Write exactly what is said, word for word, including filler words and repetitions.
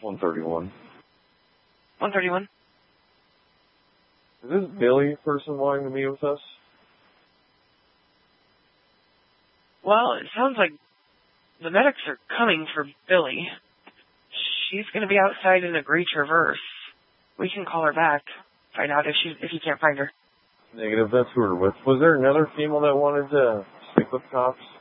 one thirty-one. one thirty-one. Is this Billy person wanting to meet with us? Well, it sounds like the medics are coming for Billy. She's going to be outside in a gray Traverse. We can call her back, find out if she if you can't find her. Negative, that's who we're with. Was there another female that wanted to stick with cops?